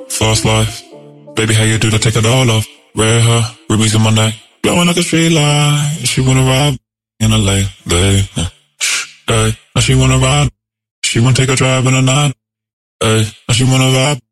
Fast life. Baby, how you do to take it all off? Red hair, rubies in my neck, glowing like a street light. She wanna ride in a late, day. Hey, now she wanna ride. She wanna take a drive in the night. Hey, now she wanna ride.